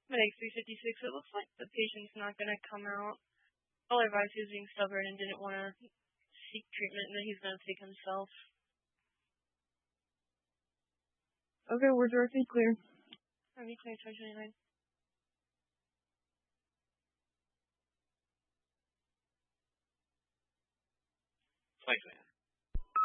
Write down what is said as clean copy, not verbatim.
Medic 356, it looks like the patient's not going to come out. All advised he was being stubborn and didn't want to seek treatment, and then he's going to take himself. Okay, we're directly clear. Are we clear, 29? Thanks, man.